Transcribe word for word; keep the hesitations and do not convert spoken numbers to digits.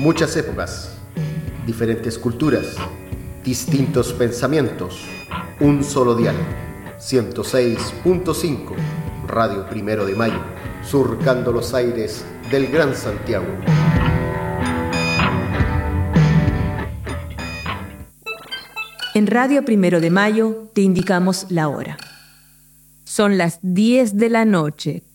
Muchas épocas, diferentes culturas, distintos pensamientos, un solo dial. ciento seis punto cinco, Radio Primero de Mayo, surcando los aires del Gran Santiago. En Radio Primero de Mayo te indicamos la hora. Son las diez de la noche